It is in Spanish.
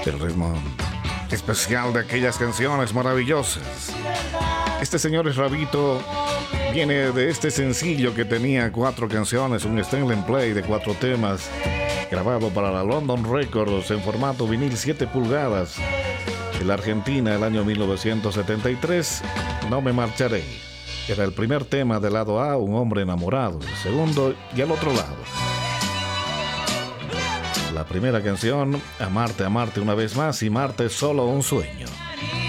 El ritmo especial de aquellas canciones maravillosas. Este señor es Rabito. Viene de este sencillo que tenía 4 canciones, un extended play de 4 temas, grabado para la London Records en formato vinil 7 pulgadas. En la Argentina, el año 1973, No me marcharé. Era el primer tema del lado A, Un hombre enamorado. El segundo y al otro lado. La primera canción, Amarte, amarte una vez más y Marte solo un sueño.